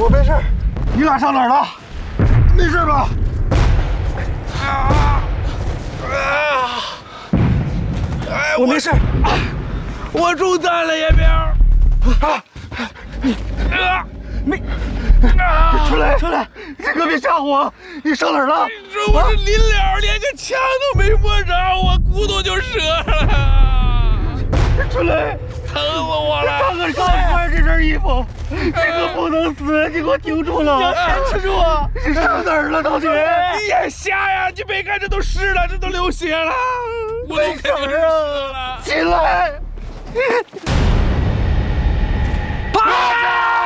我没事。你俩上哪儿了？没事吧？我没事。 我中弹了，叶兵。 没。春雷，你可别吓唬我！你上哪儿了？ 这我这临了，连个枪都没摸着，我骨头就折了。 春雷， 疼死我了！ 大哥，刚穿这身衣服，你可不能死！你给我挺住了！ 要坚持住！ 你上哪儿了，同学？ 你眼瞎呀！你没看这都湿了，这都流血了，我都肯定是死了。 起来！ 趴下！